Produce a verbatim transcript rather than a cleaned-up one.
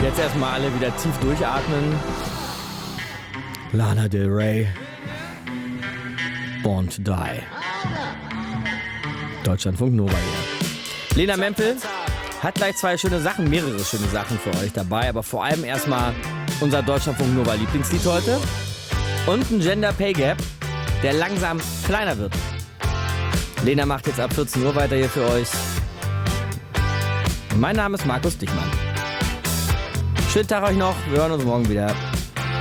Jetzt erstmal alle wieder tief durchatmen. Lana Del Rey. Born to Die. Deutschlandfunk Nova hier. Lena Mempel hat gleich zwei schöne Sachen, mehrere schöne Sachen für euch dabei, aber vor allem erstmal unser Deutschlandfunk Nova Lieblingslied heute und ein Gender Pay Gap, der langsam kleiner wird. Lena macht jetzt ab vierzehn Uhr weiter hier für euch. Mein Name ist Markus Dichmann. Schönen Tag euch noch, wir hören uns morgen wieder.